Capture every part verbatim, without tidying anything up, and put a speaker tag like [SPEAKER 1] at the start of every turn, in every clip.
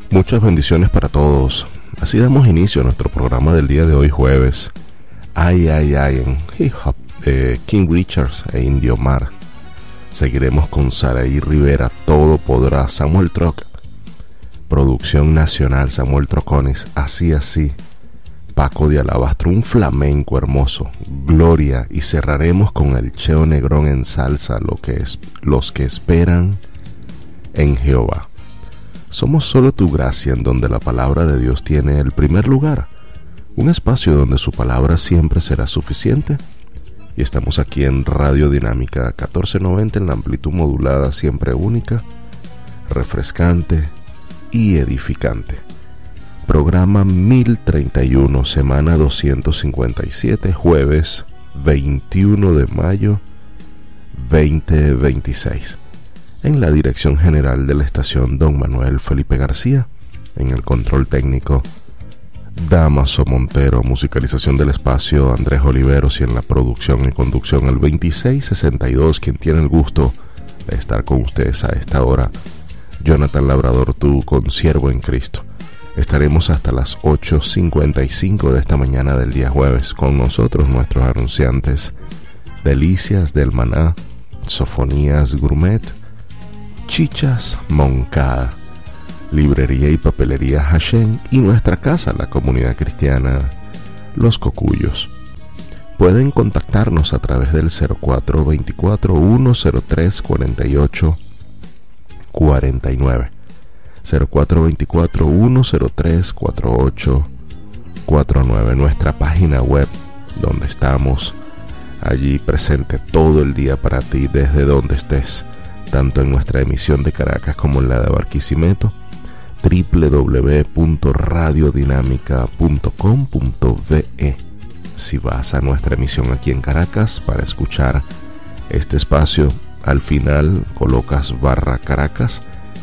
[SPEAKER 1] Muchas bendiciones para todos. Así damos inicio a nuestro programa del día de hoy, jueves. Ay, ay, ay, en hip hop de King Richards e Indio Mar. Seguiremos con Saraí Rivera, Todo Podrá, Samuel Troc, Producción Nacional, Samuel Troconis, Así Así, Paco de Alabastro, un flamenco hermoso, Gloria, y cerraremos con el Cheo Negrón en salsa, lo que es, los que esperan en Jehová. Somos solo tu gracia, en donde la palabra de Dios tiene el primer lugar, un espacio donde su palabra siempre será suficiente. Y estamos aquí en Radio Dinámica catorce noventa en la amplitud modulada, siempre única, refrescante y edificante. Programa mil treinta y uno, semana doscientos cincuenta y siete, jueves veintiuno de mayo veinte veintiséis. En la dirección general de la estación, don Manuel Felipe García. En el control técnico, Damaso Montero. Musicalización del espacio, Andrés Oliveros. Y en la producción y conducción, el veintiséis sesenta y dos, quien tiene el gusto de estar con ustedes a esta hora, Jonathan Labrador, tu consiervo en Cristo. Estaremos hasta las ocho cincuenta y cinco de esta mañana del día jueves. Con nosotros nuestros anunciantes: Delicias del Maná, Sofonías Gourmet, Chichas Moncada, Librería y Papelería Hashem, y nuestra casa, la Comunidad Cristiana Los Cocuyos. Pueden contactarnos a través del cero cuatro veinticuatro, uno cero tres, cuarenta y ocho cuarenta y nueve, cero cuatro veinticuatro, uno cero tres, cuarenta y ocho cuarenta y nueve. Nuestra página web, donde estamos allí presente todo el día para ti, desde donde estés, tanto en nuestra emisión de Caracas como en la de Barquisimeto, doble u doble u doble u punto radio dinámica punto com punto be. Si vas a nuestra emisión aquí en Caracas para escuchar este espacio, al final colocas barra Caracas.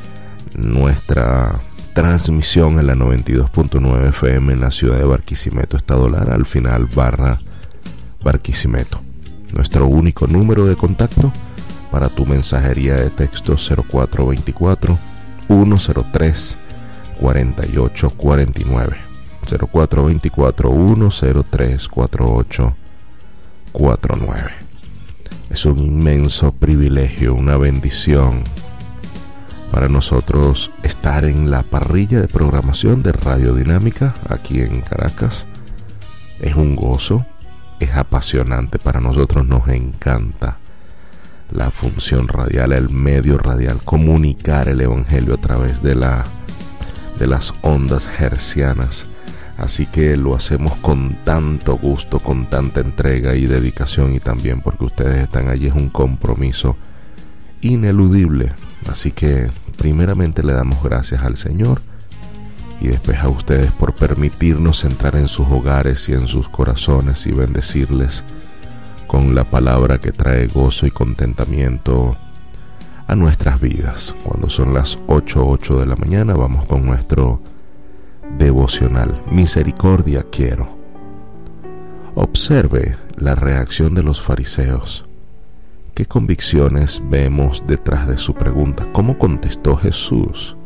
[SPEAKER 1] Nuestra transmisión en la noventa y dos punto nueve F M en la ciudad de Barquisimeto está dólar, al final barra Barquisimeto. Nuestro único número de contacto para tu mensajería de texto, cero cuatro veinticuatro, uno cero tres, cuarenta y ocho cuarenta y nueve, cero cuatro veinticuatro, uno cero tres, cuarenta y ocho cuarenta y nueve. Es un inmenso privilegio, una bendición para nosotros estar en la parrilla de programación de Radio Dinámica aquí en Caracas. Es un gozo, es apasionante, para nosotros nos encanta la función radial, el medio radial, comunicar el evangelio a través de la de las ondas hercianas. Así que lo hacemos con tanto gusto, con tanta entrega y dedicación, y también porque ustedes están allí, es un compromiso ineludible. Así que primeramente le damos gracias al Señor, y después a ustedes por permitirnos entrar en sus hogares y en sus corazones y bendecirles con la palabra que trae gozo y contentamiento a nuestras vidas. Cuando son las ocho ocho de la mañana, vamos con nuestro devocional. Misericordia quiero. Observe la reacción de los fariseos. ¿Qué convicciones vemos detrás de su pregunta? ¿Cómo contestó Jesús?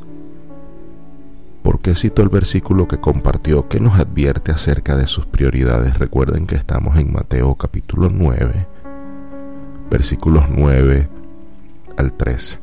[SPEAKER 1] ¿Por qué citó el versículo que compartió? ¿Qué nos advierte acerca de sus prioridades? Recuerden que estamos en Mateo capítulo nueve, versículos nueve al trece.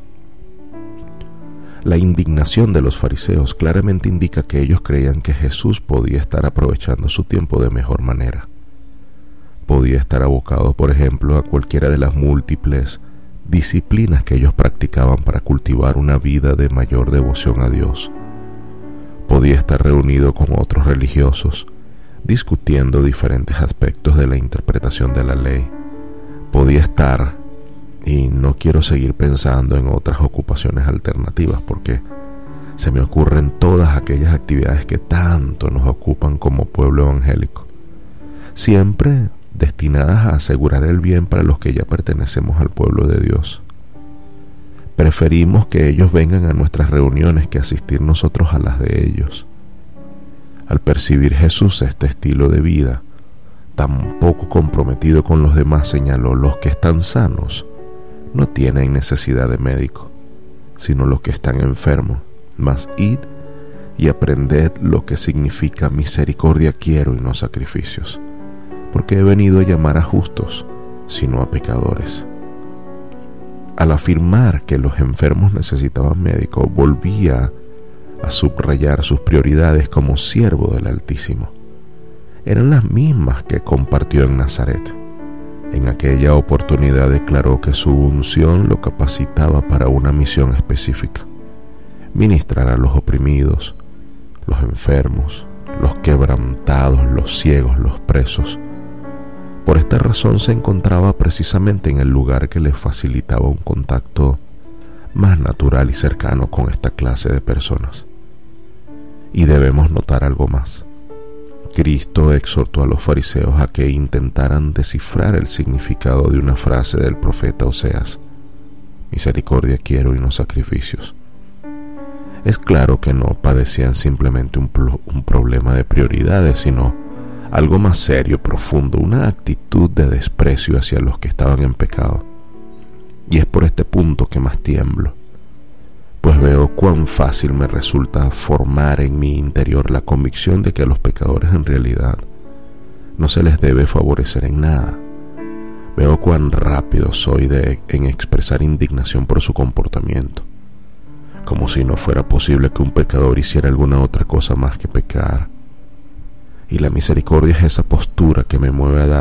[SPEAKER 1] La indignación de los fariseos claramente indica que ellos creían que Jesús podía estar aprovechando su tiempo de mejor manera. Podía estar abocado, por ejemplo, a cualquiera de las múltiples disciplinas que ellos practicaban para cultivar una vida de mayor devoción a Dios. Podía estar reunido con otros religiosos, discutiendo diferentes aspectos de la interpretación de la ley. Podía estar, y no quiero seguir pensando en otras ocupaciones alternativas, porque se me ocurren todas aquellas actividades que tanto nos ocupan como pueblo evangélico, siempre destinadas a asegurar el bien para los que ya pertenecemos al pueblo de Dios. Preferimos que ellos vengan a nuestras reuniones que asistir nosotros a las de ellos. Al percibir Jesús este estilo de vida tan poco comprometido con los demás, señaló: los que están sanos no tienen necesidad de médico, sino los que están enfermos. Mas id y aprended lo que significa misericordia quiero y no sacrificios, porque he venido a llamar a justos, sino a pecadores. Al afirmar que los enfermos necesitaban médico, volvía a subrayar sus prioridades como siervo del Altísimo. Eran las mismas que compartió en Nazaret. En aquella oportunidad declaró que su unción lo capacitaba para una misión específica: ministrar a los oprimidos, los enfermos, los quebrantados, los ciegos, los presos. Por esta razón se encontraba precisamente en el lugar que le facilitaba un contacto más natural y cercano con esta clase de personas. Y debemos notar algo más. Cristo exhortó a los fariseos a que intentaran descifrar el significado de una frase del profeta Oseas: misericordia quiero y no sacrificios. Es claro que no padecían simplemente un, un problema de prioridades, sino algo más serio, profundo, una actitud de desprecio hacia los que estaban en pecado. Y es por este punto que más tiemblo, pues veo cuán fácil me resulta formar en mi interior la convicción de que a los pecadores en realidad no se les debe favorecer en nada. Veo cuán rápido soy de, en expresar indignación por su comportamiento, como si no fuera posible que un pecador hiciera alguna otra cosa más que pecar. Y la misericordia es esa postura que me mueve a dar